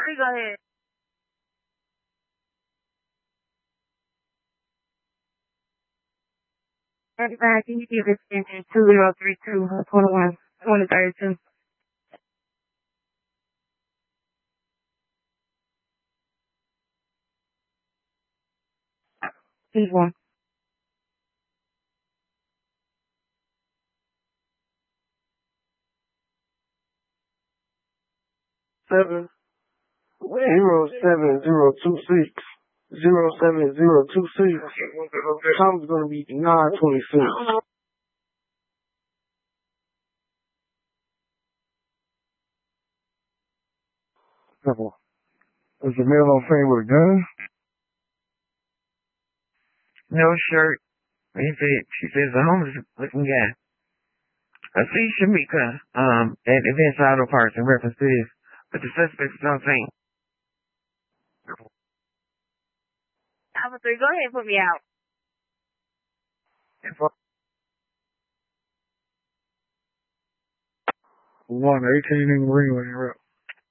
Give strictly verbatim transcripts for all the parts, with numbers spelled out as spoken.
three, go ahead. thirty-five, can you give extension two zero three two, twenty-one, twenty thirty-two? He's one. Seven zero seven zero two six zero seven zero two six. Time's gonna be nine twenty six. Couple. Is the male on scene with a gun? No shirt. He said, she says a homeless looking guy. I see Shamika, um, at Events Auto Parts in reference to this, but the suspect is on scene. Alpha three, go ahead and put me out. One eighteen in Green when you're up.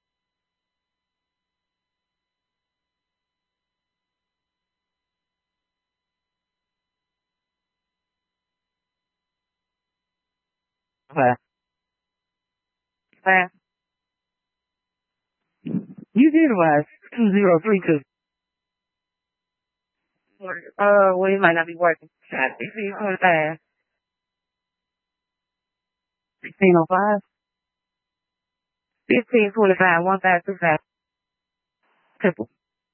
Class. Class. You did advise two zero three two. Uh, well, he might not be working. fifteen twenty-five. sixteen oh five? fifteen twenty-five, one five two five. Triple.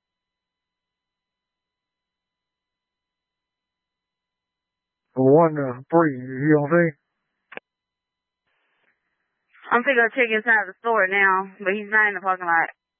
One uh, three, you don't think? I'm thinking of check inside the store now, but he's not in the parking lot.